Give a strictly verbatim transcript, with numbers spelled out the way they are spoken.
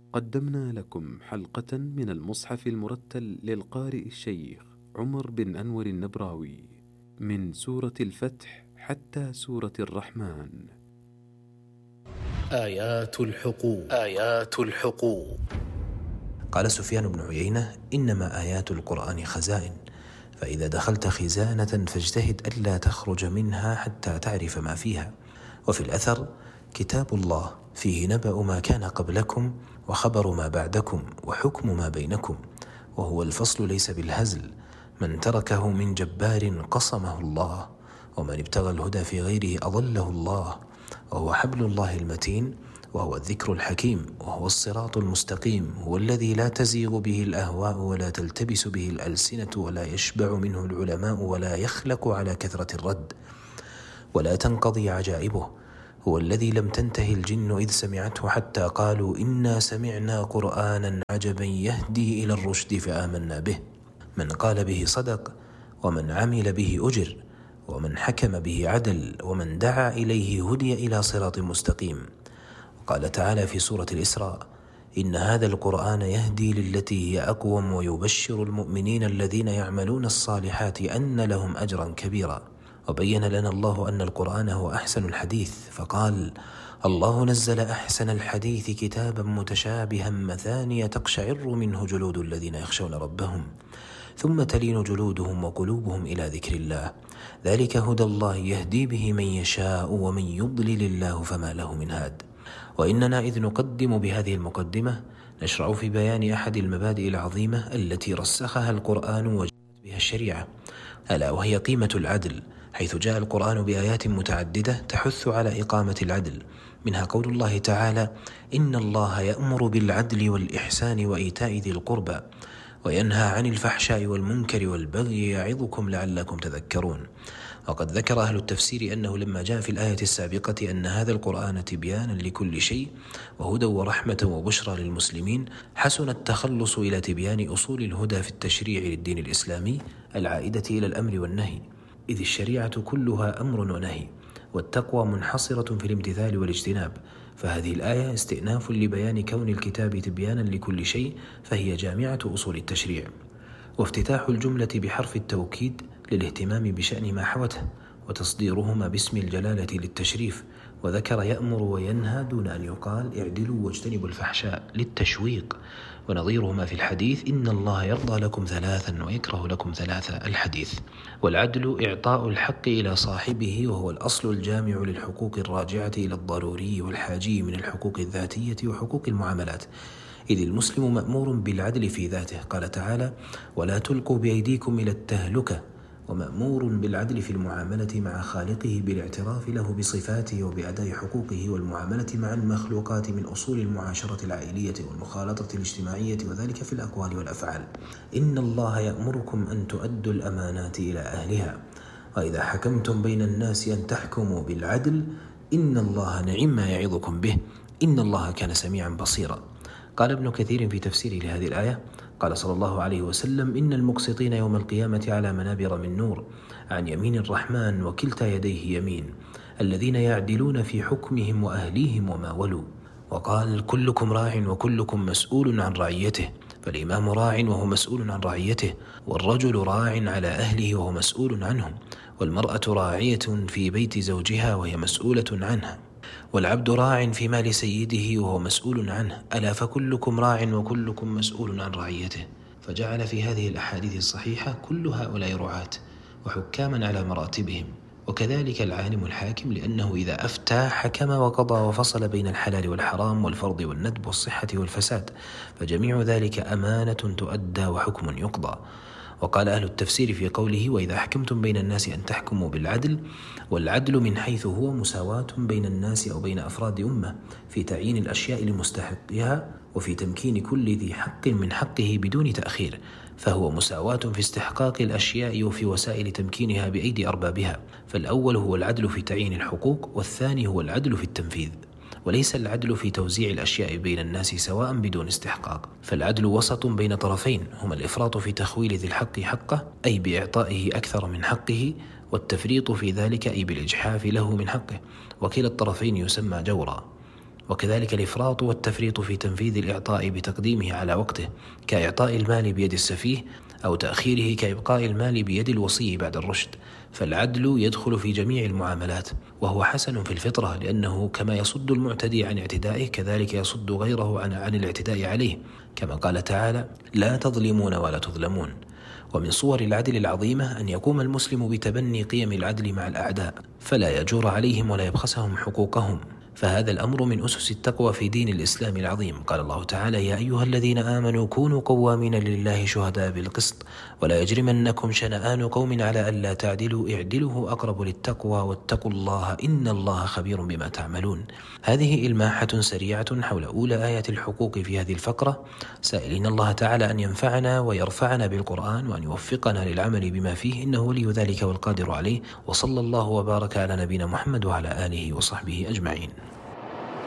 قدمنا لكم حلقة من المصحف المرتل للقارئ الشيخ عمر بن أنور النبراوي من سورة الفتح حتى سورة الرحمن. آيات الحقوق آيات الحقوق قال سفيان بن عيينة: إنما آيات القرآن خزائن، فإذا دخلت خزانة فاجتهد ألا تخرج منها حتى تعرف ما فيها. وفي الأثر: كتاب الله فيه نبأ ما كان قبلكم وخبر ما بعدكم وحكم ما بينكم، وهو الفصل ليس بالهزل، من تركه من جبار قصمه الله، ومن ابتغى الهدى في غيره أضله الله، وهو حبل الله المتين، وهو الذكر الحكيم، وهو الصراط المستقيم، هو الذي لا تزيغ به الأهواء ولا تلتبس به الألسنة ولا يشبع منه العلماء ولا يخلق على كثرة الرد ولا تنقضي عجائبه، هو الذي لم تنته الجن إذ سمعته حتى قالوا إنا سمعنا قرآنا عجبا يهدي إلى الرشد فآمنا به، من قال به صدق، ومن عمل به أجر، ومن حكم به عدل، ومن دعا إليه هدي إلى صراط مستقيم. قال تعالى في سورة الإسراء: إن هذا القرآن يهدي للتي هي أقوم ويبشر المؤمنين الذين يعملون الصالحات أن لهم أجرا كبيرا. وبين لنا الله أن القرآن هو أحسن الحديث فقال: الله نزل أحسن الحديث كتابا متشابها مثانية تقشعر منه جلود الذين يخشون ربهم ثم تلين جلودهم وقلوبهم إلى ذكر الله، ذلك هدى الله يهدي به من يشاء ومن يضلل الله فما له من هاد. وإننا إذ نقدم بهذه المقدمة نشرع في بيان أحد المبادئ العظيمة التي رسخها القرآن وجاءت بها الشريعة، ألا وهي قيمة العدل، حيث جاء القرآن بآيات متعددة تحث على إقامة العدل، منها قول الله تعالى: إن الله يأمر بالعدل والإحسان وإيتاء ذي القربى وينهى عن الفحشاء والمنكر والبغي يعظكم لعلكم تذكرون. وقد ذكر أهل التفسير أنه لما جاء في الآية السابقة أن هذا القرآن تبيانا لكل شيء وهدى ورحمة وبشرى للمسلمين، حسن التخلص إلى تبيان أصول الهدى في التشريع للدين الإسلامي العائدة إلى الأمر والنهي، إذ الشريعة كلها أمر ونهي، والتقوى منحصرة في الامتثال والاجتناب، فهذه الآية استئناف لبيان كون الكتاب تبيانا لكل شيء، فهي جامعة أصول التشريع. وافتتاح الجملة بحرف التوكيد للاهتمام بشأن ما حوته، وتصديرهما باسم الجلالة للتشريف، وذكر يأمر وينهى دون أن يقال اعدلوا واجتنبوا الفحشاء للتشويق، ونظيرهما في الحديث: إن الله يرضى لكم ثلاثا ويكره لكم ثلاثا الحديث. والعدل إعطاء الحق إلى صاحبه، وهو الأصل الجامع للحقوق الراجعة إلى الضروري والحاجي من الحقوق الذاتية وحقوق المعاملات، إذ المسلم مأمور بالعدل في ذاته، قال تعالى: ولا تلقوا بأيديكم إلى التهلكة، ومأمور بالعدل في المعاملة مع خالقه بالاعتراف له بصفاته وبأداء حقوقه، والمعاملة مع المخلوقات من أصول المعاشرة العائلية والمخالطة الاجتماعية، وذلك في الأقوال والأفعال. إن الله يأمركم أن تؤدوا الأمانات إلى أهلها، وإذا حكمتم بين الناس أن تحكموا بالعدل، إن الله نعم ما يعظكم به، إن الله كان سميعا بصيرا. قال ابن كثير في تفسيره لهذه الآية: قال صلى الله عليه وسلم: إن المقسطين يوم القيامة على منابر من نور عن يمين الرحمن وكلتا يديه يمين، الذين يعدلون في حكمهم وأهليهم وما ولوا. وقال: كلكم راع وكلكم مسؤول عن رعيته، فالإمام راع وهو مسؤول عن رعيته، والرجل راع على أهله وهو مسؤول عنهم، والمرأة راعية في بيت زوجها وهي مسؤولة عنها، والعبد راع في مال سيده وهو مسؤول عنه، ألا فكلكم راع وكلكم مسؤول عن رعيته. فجعل في هذه الأحاديث الصحيحة كل هؤلاء رعاة وحكاما على مراتبهم، وكذلك العالم الحاكم، لأنه إذا أفتى حكم وقضى وفصل بين الحلال والحرام والفرض والندب والصحة والفساد، فجميع ذلك أمانة تؤدى وحكم يقضى. وقال أهل التفسير في قوله: وإذا حكمتم بين الناس أن تحكموا بالعدل، والعدل من حيث هو مساواة بين الناس أو بين أفراد أمة في تعيين الأشياء لمستحقها، وفي تمكين كل ذي حق من حقه بدون تأخير، فهو مساواة في استحقاق الأشياء وفي وسائل تمكينها بأيدي أربابها. فالأول هو العدل في تعيين الحقوق، والثاني هو العدل في التنفيذ، وليس العدل في توزيع الأشياء بين الناس سواء بدون استحقاق، فالعدل وسط بين طرفين، هما الإفراط في تخويل ذي الحق حقه أي بإعطائه أكثر من حقه، والتفريط في ذلك أي بالإجحاف له من حقه، وكلا الطرفين يسمى جورا. وكذلك الإفراط والتفريط في تنفيذ الإعطاء بتقديمه على وقته، كإعطاء المال بيد السفيه، أو تأخيره كإبقاء المال بيد الوصي بعد الرشد. فالعدل يدخل في جميع المعاملات، وهو حسن في الفطرة، لأنه كما يصد المعتدي عن اعتدائه كذلك يصد غيره عن, عن الاعتداء عليه، كما قال تعالى: لا تظلمون ولا تظلمون. ومن صور العدل العظيمة أن يقوم المسلم بتبني قيم العدل مع الأعداء، فلا يجور عليهم ولا يبخسهم حقوقهم، فهذا الأمر من أسس التقوى في دين الإسلام العظيم. قال الله تعالى: يا أيها الذين آمنوا كونوا قوامين لله شهداء بالقسط ولا يجرمنكم شنآن قوم على ألا تعدلوا اعدلوا أقرب للتقوى واتقوا الله إن الله خبير بما تعملون. هذه إلماحة سريعة حول أولى آيات الحقوق في هذه الفقرة، سائلين الله تعالى أن ينفعنا ويرفعنا بالقرآن وأن يوفقنا للعمل بما فيه، إنه ولي ذلك والقادر عليه. وصلى الله وبارك على نبينا محمد وعلى آله وصحبه أجمعين.